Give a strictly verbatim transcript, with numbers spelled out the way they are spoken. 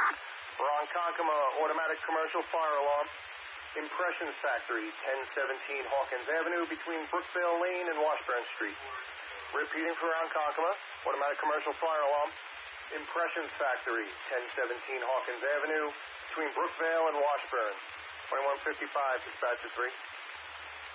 Ronkonkoma Automatic Commercial Fire Alarm. Impressions Factory, ten seventeen Hawkins Avenue between Brookvale Lane and Washburn Street. Repeating for Ronkonkoma Automatic Commercial Fire Alarm. Impressions Factory, ten seventeen Hawkins Avenue between Brookvale and Washburn. twenty-one fifty-five, dispatcher three.